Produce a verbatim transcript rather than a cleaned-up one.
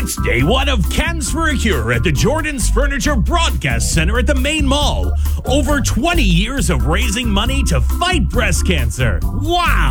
It's day one of Cans for a Cure at the Jordan's Furniture Broadcast Center at the main mall. Over twenty years of raising money to fight breast cancer. Wow!